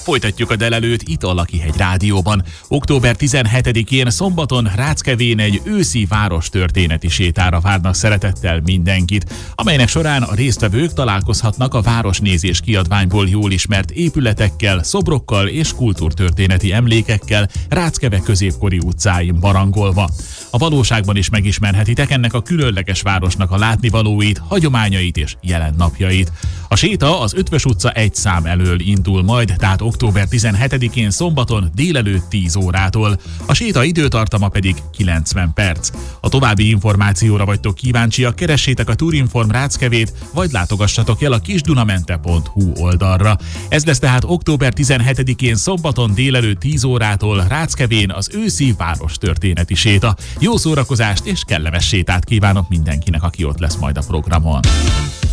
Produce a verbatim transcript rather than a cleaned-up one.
Folytatjuk a délelőtt itt a Lakihegy Rádióban. október tizenhetedikén szombaton Ráckevén egy őszi várostörténeti sétára várnak szeretettel mindenkit, amelynek során a résztvevők találkozhatnak a Városnézés kiadványból jól ismert épületekkel, szobrokkal és kultúrtörténeti emlékekkel Ráckeve középkori utcáin barangolva. A valóságban is megismerhetitek ennek a különleges városnak a látnivalóit, hagyományait és jelennapjait. A séta az Ötvös utca egy szám elől indul majd, tehát október tizenhetedikén szombaton délelőtt tíz órától. A séta időtartama pedig kilencven perc. A további információra vagytok kíváncsiak, keressétek a Turinform Ráckevét, vagy látogassatok el a kisdunamente pont hu oldalra. Ez lesz tehát október tizenhetedikén szombaton délelőtt tíz órától Ráckevén az őszi várostörténeti séta. Jó szórakozást és kellemes sétát kívánok mindenkinek, aki ott lesz majd a programon.